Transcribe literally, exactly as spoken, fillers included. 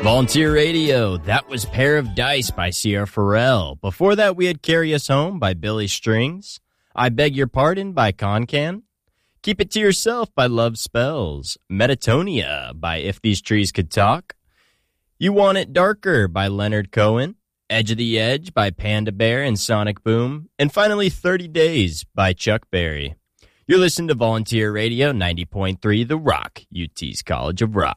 Volunteer Radio, that was Pair of Dice by Sierra Farrell. Before that, we had Carry Us Home by Billy Strings, I Beg Your Pardon by Concan, Keep It to Yourself by Love Spells, Metatonia by If These Trees Could Talk, You Want It Darker by Leonard Cohen, Edge of the Edge by Panda Bear and Sonic Boom, and finally thirty days by Chuck Berry. You're listening to Volunteer Radio ninety point three The Rock, U T's College of Rock.